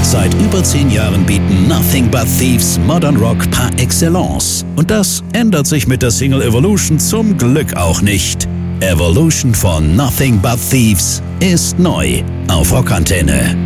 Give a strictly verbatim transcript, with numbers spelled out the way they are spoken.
Seit über zehn Jahren bieten Nothing But Thieves Modern Rock par excellence. Und das ändert sich mit der Single Evolution zum Glück auch nicht. Evolution von Nothing But Thieves ist neu auf Rockantenne.